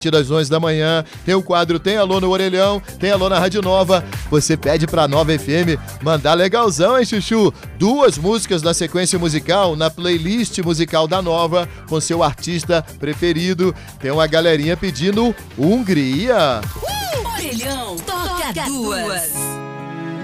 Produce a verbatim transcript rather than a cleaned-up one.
das onze da manhã, tem o quadro Tem Alô no Orelhão, tem Alô na Rádio Nova. Você pede pra Nova F M mandar legalzão, hein, Chuchu? Duas músicas da sequência musical na playlist musical da Nova, com seu artista preferido. Tem uma galerinha pedindo Hungria. Uh! Orelhão toca duas.